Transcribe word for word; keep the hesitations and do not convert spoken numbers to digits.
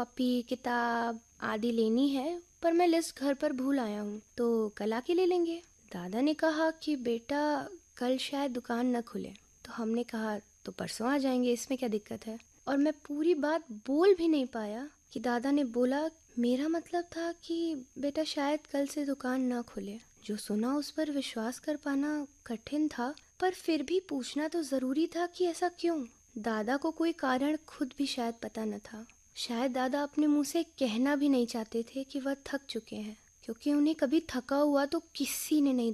Copy किताब आदि लेनी है, पर मैं लिस्ट घर पर भूल आया हूँ, तो कल आके ले लेंगे। दादा ने कहा कि बेटा कल शायद दुकान न खुले, तो हमने कहा तो परसों आ जाएंगे, इसमें क्या दिक्कत है। और मैं पूरी बात बोल भी नहीं पाया कि दादा ने बोला मेरा मतलब था कि बेटा शायद कल से दुकान ना खुले। जो सुना उस पर विश्वास कर पाना कठिन था, पर फिर भी पूछना तो जरूरी था कि ऐसा क्यों। दादा को कोई कारण खुद भी शायद पता न था। शायद दादा अपने मुंह से कहना भी नहीं चाहते थे कि वह थक चुके हैं, क्योंकि उन्हें कभी थका हुआ तो किसी ने नहीं